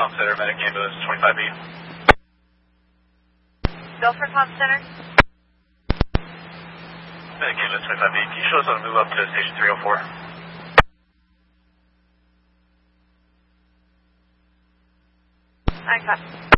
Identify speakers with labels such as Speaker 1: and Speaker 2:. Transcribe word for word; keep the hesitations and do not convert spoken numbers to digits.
Speaker 1: Comm Center, medic ambulance twenty-five B.
Speaker 2: Go for Comm Center.
Speaker 1: Medic ambulance twenty-five B. Can you show us how to move up to station three oh four?
Speaker 2: I got